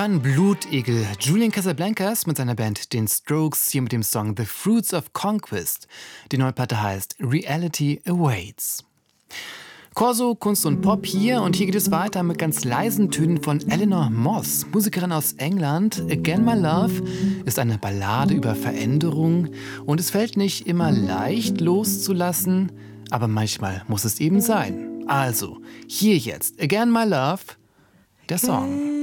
war ein Blutegel. Julian Casablancas mit seiner Band den Strokes, hier mit dem Song The Fruits of Conquest. Die neue Platte heißt Reality Awaits. Corso, Kunst und Pop hier, und hier geht es weiter mit ganz leisen Tönen von Eleanor Moss, Musikerin aus England. Again My Love ist eine Ballade über Veränderung und es fällt nicht immer leicht loszulassen, aber manchmal muss es eben sein. Also, hier jetzt Again My Love, der Song.